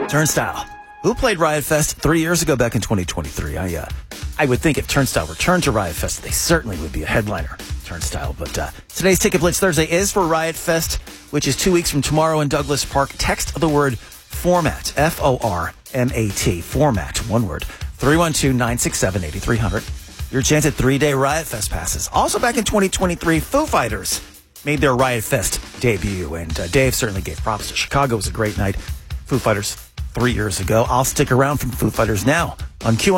Turnstile, who played Riot Fest 3 years ago back in 2023. I would think if Turnstile returned to Riot Fest, they certainly would be a headliner, Turnstile. But today's Ticket Blitz Thursday is for Riot Fest, which is 2 weeks from tomorrow in Douglas Park. Text the word FORMAT, F-O-R-M-A-T, FORMAT, one word, 312-967-8300. Your chance at 3-day Riot Fest passes. Also back in 2023, Foo Fighters made their Riot Fest debut, and Dave certainly gave props to Chicago. It was a great night. Foo Fighters 3 years ago. I'll stick around from Foo Fighters now on Q1.